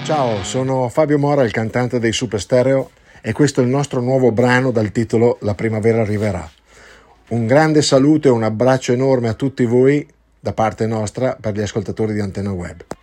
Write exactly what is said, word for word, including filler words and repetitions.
Ciao, sono Fabio Mora, il cantante dei Super Stereo, e questo è il nostro nuovo brano dal titolo La primavera arriverà. Un grande saluto e un abbraccio enorme a tutti voi da parte nostra per gli ascoltatori di Antenna Web.